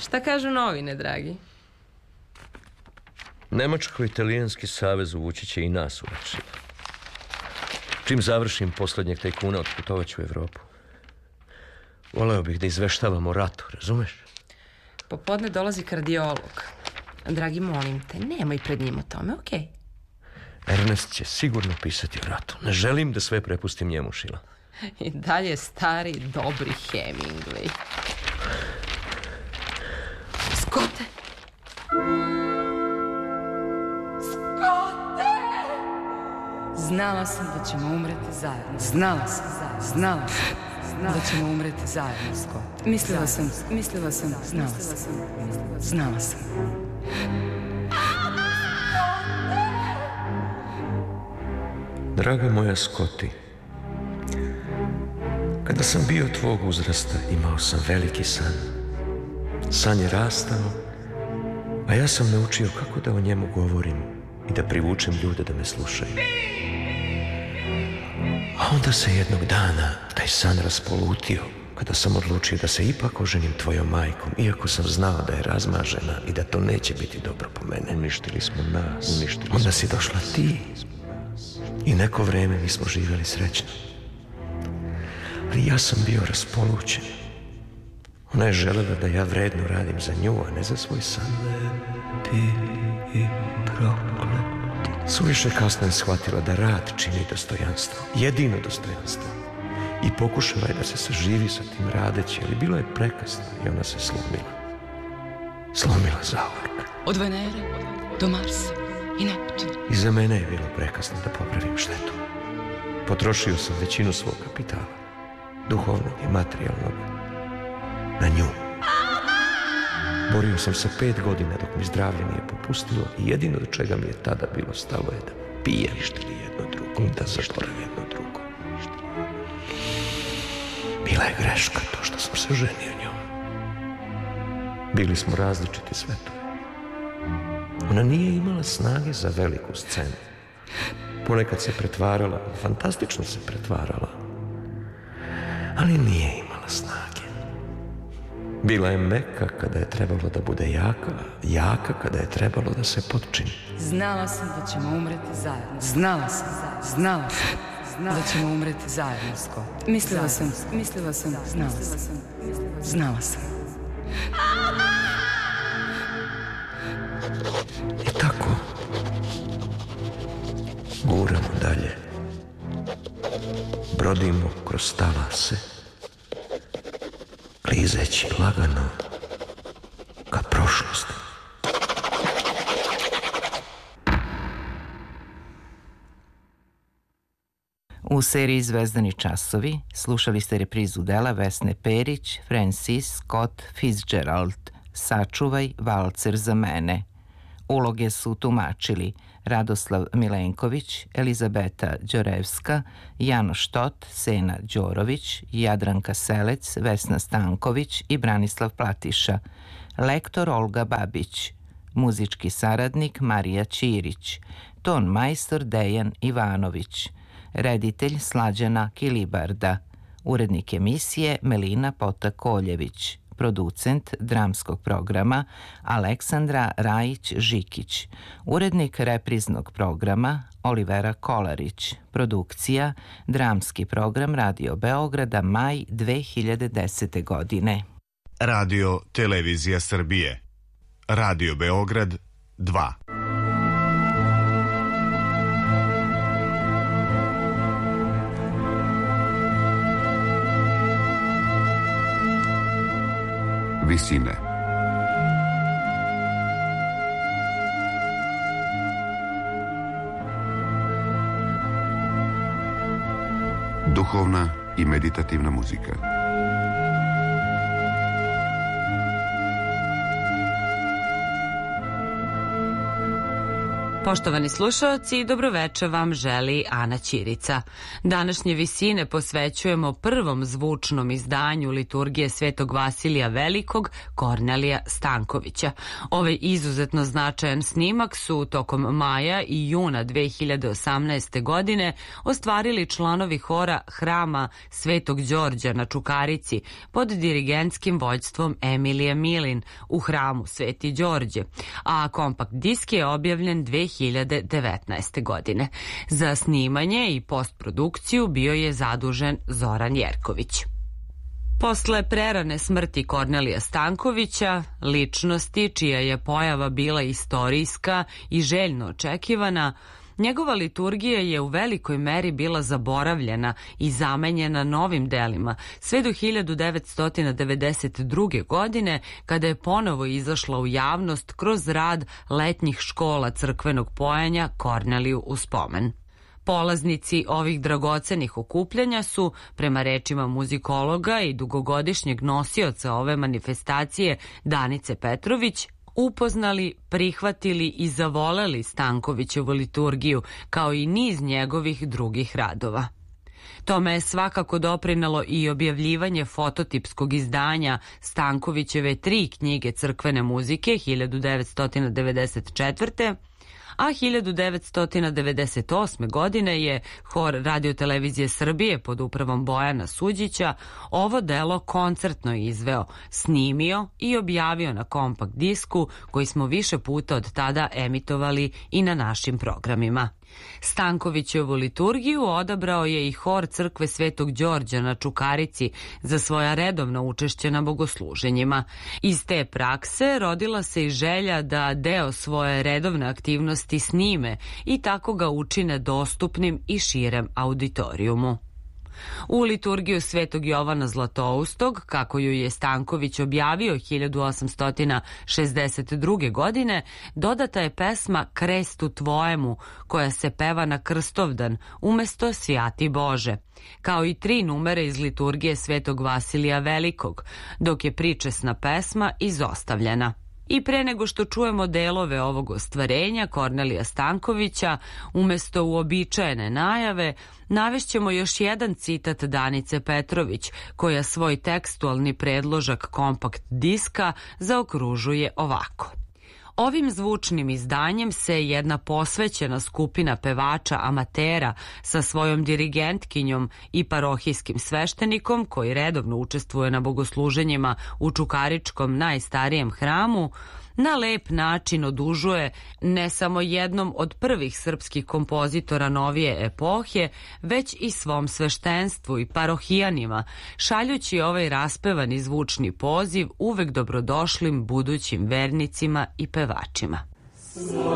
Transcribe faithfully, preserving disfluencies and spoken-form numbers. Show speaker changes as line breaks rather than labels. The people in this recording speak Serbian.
Šta kažu novine, dragi?
Nemačko-italijanski savez uvući će i nas u rat. Čim završim posljednjeg tajkuna, otputovat ću u Evropu. Voleo bih da izveštavam o ratu, razumeš?
Popodne dolazi kardiolog. Dragi, molim te, nemoj pred njim o tome, okej? Okay?
Ernest će sigurno pisati o ratu. Ne želim da sve prepustim njemu, Šila.
I dalje stari, dobri Hemingway. Skote! Skote!
Znala sam da ćemo umreti zajedno. Znala sam, znala sam. Znala da ćemo umreti zajedno, Scott. Mislila sam, mislila sam, znala sam. Znala sam.
Draga moja Scotty, kada sam bio tvog uzrasta, imao sam veliki san. San je rastao, a ja sam naučio kako da o njemu govorim i da privučem ljude da me slušaju. A onda se jednog dana taj san raspolutio, kada sam odlučio da se ipak oženim tvojom majkom, iako sam znao da je razmažena i da to neće biti dobro po mene. Uništili smo nas. Uništili onda si došla ti i neko vreme mi smo živjeli srećno. Ali ja sam bio raspolućen. Ona je želela da ja vredno radim za nju, a ne za svoj san. Lepi i prokleti. Suviše kasno je shvatila da rad čini dostojanstvo, jedino dostojanstvo. I pokušala je da se saživi sa tim radeći, ali bilo je prekasno i ona se slomila. Slomila zauvek.
Od Venere do Marsa i Neptuna.
I za mene je bilo prekasno da popravim štetu. Potrošio sam većinu svog kapitala, duhovnog i materijalnog, na nju. Borio sam se pet godina dok mi zdravlje nije popustilo i jedino do čega mi je tada bilo stalo je da pijem ili jedno drugo i da zaboravim jedno drugo. Bila je greška to što sam se ženio njom. Bili smo različiti svetovi. Ona nije imala snage za veliku scenu. Ponekad se pretvarala, fantastično se pretvarala, ali nije imala snage. Bila je meka kada je trebalo da bude jaka, jaka kada je trebalo da se potčini.
Znala sam da ćemo umreti zajedno. Znala sam, znala sam. Znala da ćemo umreti zajedno, Scott. Mislila sam, mislila sam, znala sam. Znala sam.
I tako guramo dalje. Brodimo kroz talase, klizeći lagano ka prošlosti.
U seriji Zvezdani časovi slušali ste reprizu dela Vesne Perić, Francis Scott Fitzgerald, Sačuvaj valcer za mene. Uloge su tumačili Radoslav Milenković, Elizabeta Đorevska, Janoš Tot, Sena Đorović, Jadranka Selec, Vesna Stanković i Branislav Platiša. Lektor Olga Babić. Muzički saradnik Marija Ćirić. Ton majstor Dejan Ivanović. Reditelj Slađana Kilibarda. Urednik emisije Melina Pota-Koljević. Producent dramskog programa Aleksandra Rajić-Žikić. Urednik repriznog programa Olivera Kolarić. Produkcija Dramski program Radio Beograda, maj dve hiljade desete. godine.
Radio Televizija Srbije. Radio Beograd dva.
Visine. Duhovna i meditativna muzika.
Poštovani slušaoci, dobroveče vam želi Ana Ćirica. Današnje visine posvećujemo prvom zvučnom izdanju liturgije Svetog Vasilija Velikog Kornelija Stankovića. Ovaj izuzetno značajan snimak su tokom maja i juna dve hiljade osamnaeste. godine ostvarili članovi hora Hrama Svetog Đorđa na Čukarici pod dirigentskim vođstvom Emilije Milin u Hramu Sveti Đorđe, a kompakt disk je objavljen dve hiljade devetnaeste. godine. Za snimanje i postprodukciju bio je zadužen Zoran Jerković. Posle prerane smrti Kornelija Stankovića, ličnosti čija je pojava bila istorijska i željno očekivana, njegova liturgija je u velikoj meri bila zaboravljena i zamenjena novim delima, sve do hiljadu devetsto devedeset druge. godine, kada je ponovo izašla u javnost kroz rad letnjih škola crkvenog pojenja Korneliju u spomen. Polaznici ovih dragocenih okupljanja su, prema rečima muzikologa i dugogodišnjeg nosioca ove manifestacije Danice Petrović, upoznali, prihvatili i zavoleli Stankovićevu liturgiju, kao i niz njegovih drugih radova. Tome je svakako doprinelo i objavljivanje fototipskog izdanja Stankovićeve tri knjige crkvene muzike hiljadu devetsto devedeset četvrte. a hiljadu devetsto devedeset osme. godine je hor Radio-televizije Srbije pod upravom Bojana Suđića ovo delo koncertno izveo, snimio i objavio na kompakt disku koji smo više puta od tada emitovali i na našim programima. Stankovićevu liturgiju odabrao je i hor crkve Svetog Đorđa na Čukarici za svoja redovna učešća na bogosluženjima. Iz te prakse rodila se i želja da deo svoje redovne aktivnosti snime i tako ga učine dostupnim i širem auditorijumu. U liturgiju Svetog Jovana Zlatoustog, kako ju je Stanković objavio hiljadu osamsto šezdeset druge. godine, dodata je pesma Krestu tvojemu, koja se peva na Krstovdan umesto Svjati Bože, kao i tri numere iz liturgije Svetog Vasilija Velikog, dok je pričesna pesma izostavljena. I pre nego što čujemo delove ovog ostvarenja Kornelija Stankovića, umesto uobičajene najave, navešćemo još jedan citat Danice Petrović, koja svoj tekstualni predložak kompakt diska zaokružuje ovako. Ovim zvučnim izdanjem se jedna posvećena skupina pevača amatera sa svojom dirigentkinjom i parohijskim sveštenikom, koji redovno učestvuje na bogosluženjima u Čukaričkom najstarijem hramu, na lep način odužuje ne samo jednom od prvih srpskih kompozitora novije epohe, već i svom sveštenstvu i parohijanima, šaljući ovaj raspevani zvučni poziv uvek dobrodošlim budućim vernicima i pevačima.